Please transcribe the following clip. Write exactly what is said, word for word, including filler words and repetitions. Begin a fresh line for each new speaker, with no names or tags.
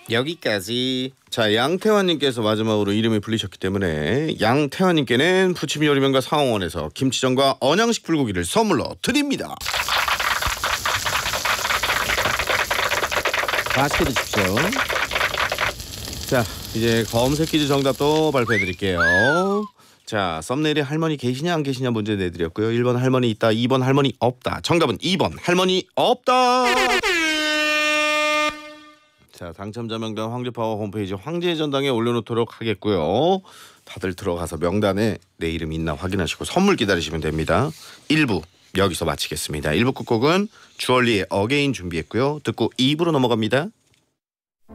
여기까지. 자, 양태환님께서 마지막으로 이름이 불리셨기 때문에 양태환님께는 부침 요리명가 상황원에서 김치전과 언양식 불고기를 선물로 드립니다.
맛있게 드십시오.
자, 이제 검색 퀴즈 정답도 발표해드릴게요. 자, 썸네일에 할머니 계시냐 안 계시냐 문제 내드렸고요. 일 번 할머니 있다, 이 번 할머니 없다. 정답은 이 번 할머니 없다. 자, 당첨자 명단 황제파워 홈페이지 황제의 전당에 올려놓도록 하겠고요. 다들 들어가서 명단에 내 이름 있나 확인하시고 선물 기다리시면 됩니다. 일 부 여기서 마치겠습니다. 일 부 끝곡은 주얼리의 어게인 준비했고요. 듣고 이 부로 넘어갑니다.